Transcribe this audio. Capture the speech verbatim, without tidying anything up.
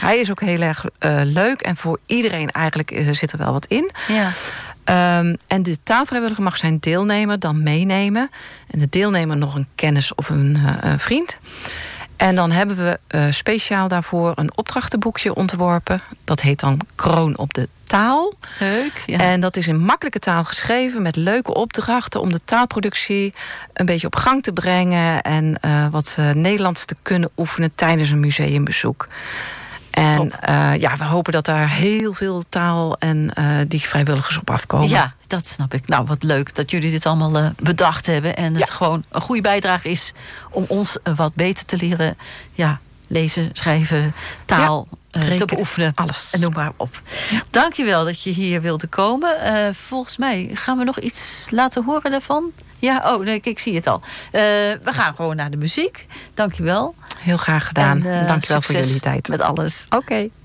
hij is ook heel erg uh, leuk. En voor iedereen eigenlijk uh, zit er wel wat in. Ja. Um, en de taalvrijwilliger mag zijn deelnemer dan meenemen. En de deelnemer nog een kennis of een, uh, een vriend. En dan hebben we uh, speciaal daarvoor een opdrachtenboekje ontworpen. Dat heet dan Kroon op de taal. Leuk, ja. En dat is in makkelijke taal geschreven met leuke opdrachten om de taalproductie een beetje op gang te brengen en uh, wat uh, Nederlands te kunnen oefenen tijdens een museumbezoek. En uh, ja, we hopen dat daar heel veel taal en uh, die vrijwilligers op afkomen. Ja, dat snap ik. Nou, wat leuk dat jullie dit allemaal uh, bedacht hebben. En het ja. gewoon een goede bijdrage is om ons uh, wat beter te leren. Ja, lezen, schrijven, taal ja, uh, te beoefenen. Alles. En noem maar op. Ja. Dankjewel dat je hier wilde komen. Uh, volgens mij gaan we nog iets laten horen daarvan. Ja, oh, nee, ik, ik zie het al. Uh, we gaan gewoon naar de muziek. Dankjewel. Heel graag gedaan. En, uh, Dankjewel voor jullie tijd. Met alles. Oké. Okay.